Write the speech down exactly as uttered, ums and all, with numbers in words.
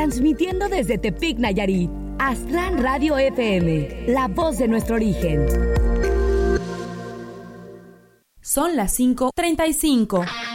transmitiendo desde Tepic, Nayarit. Aztlán Radio F M, la voz de nuestro origen. Son las cinco treinta y cinco.